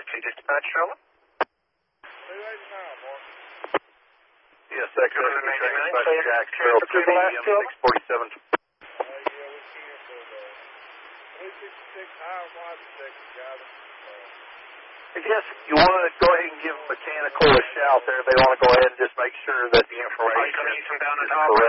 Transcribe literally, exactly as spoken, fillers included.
Can you dispatch, Charlotte? Yes, that could be dispatch Jacksonville, P D M six forty-seven. I guess you want to go ahead and give mechanical a shout there. They want to go ahead and just make sure that the information is correct.